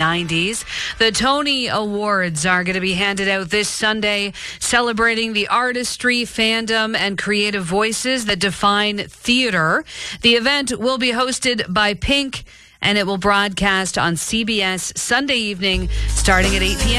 90s. The Tony Awards are going to be handed out this Sunday, celebrating the artistry, fandom, and creative voices that define theater. The event will be hosted by Pink, and it will broadcast on CBS Sunday evening starting at 8 p.m.